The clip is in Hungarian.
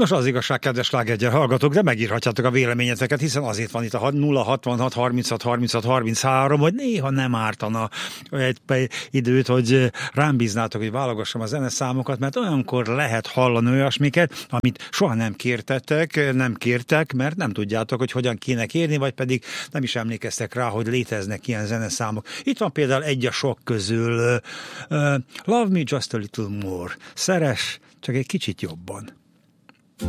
Nos, az igazság, kedves Slágergyár hallgatók, de megírhatjátok a véleményeteket, hiszen azért van itt a 066 36 36 33, hogy néha nem ártana egy időt, hogy rám bíznátok, hogy válogassam a zeneszámokat, mert olyankor lehet hallani olyasmiket, amit soha nem kértek, mert nem tudjátok, hogy hogyan kéne kérni, vagy pedig nem is emlékeztek rá, hogy léteznek ilyen zeneszámok. Itt van például egy a sok közül, Love Me Just a Little More, szeress, csak egy kicsit jobban.